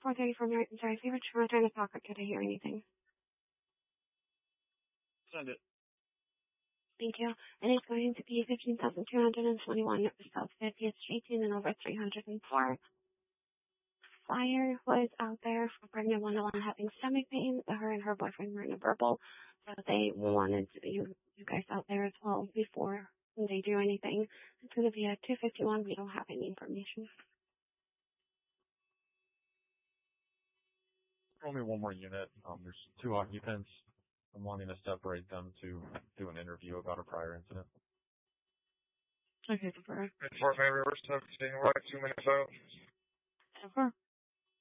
4:30 for American Drive. If you return to talk, or could I hear anything? Send it. Thank you. And it's going to be 15,221 South 50th Street and over 304. Flyer was out there for pregnant woman having stomach pain. Her and her boyfriend were in a verbal, so they wanted you guys out there as well before they do anything. It's going to be at 251. We don't have any information. Only one more unit. There's 2 occupants. I'm wanting to separate them to do an interview about a prior incident. Okay, prefer. Fort May River 17, right, 2 minutes out. Ever.